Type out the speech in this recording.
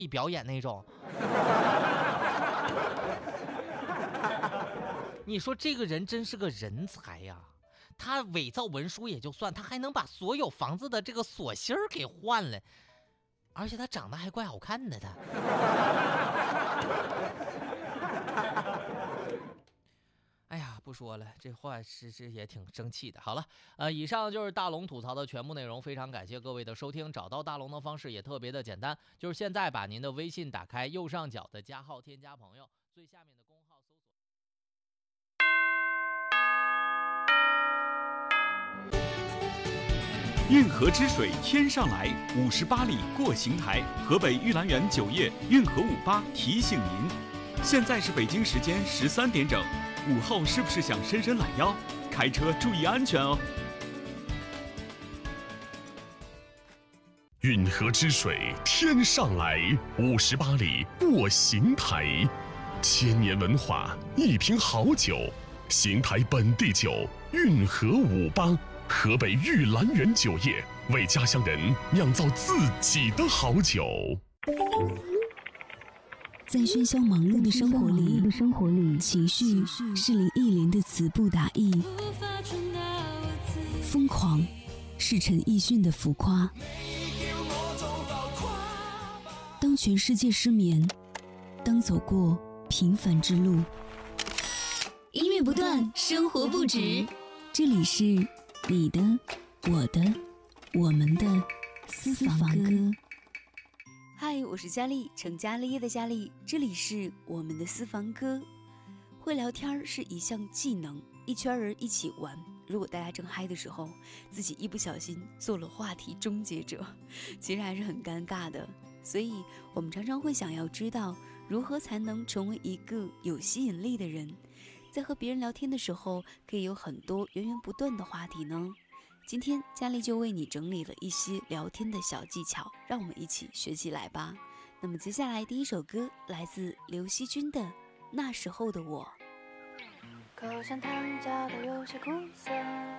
一表演那种。你说这个人真是个人才呀！他伪造文书也就算，他还能把所有房子的这个锁芯儿给换了，而且他长得还怪好看的他。哎呀，不说了，这话是也挺生气的。好了，以上就是大龙吐槽的全部内容，非常感谢各位的收听。找到大龙的方式也特别的简单，就是现在把您的微信打开，右上角的加号添加朋友，最下面的公号搜索。 运河之水天上来，58里过邢台。河北玉兰园酒业运河58提醒您，现在是北京时间13点整，午后是不是想伸伸懒腰？开车注意安全哦。 运河之水天上来，58里过邢台。千年文化，一瓶好酒，邢台本地酒运河58。河北玉兰园酒业为家乡人酿造自己的好酒。 在喧嚣忙碌的生活里，情绪是李忆莲的词不达意，疯狂是陈奕迅的浮夸。当全世界失眠，当走过平凡之路，音乐不断，生活不止。这里是你的、我的、我们的私房歌。嗨，我是佳丽，成家立业的佳丽，这里是我们的私房歌。会聊天是一项技能，一圈人一起玩，如果大家正嗨的时候，自己一不小心做了话题终结者，其实还是很尴尬的。所以我们常常会想要知道，如何才能成为一个有吸引力的人，在和别人聊天的时候，可以有很多源源不断的话题呢。今天佳丽就为你整理了一些聊天的小技巧，让我们一起学起来吧。那么接下来第一首歌来自刘惜君的《那时候的我》。 口香糖嚼得有些苦涩，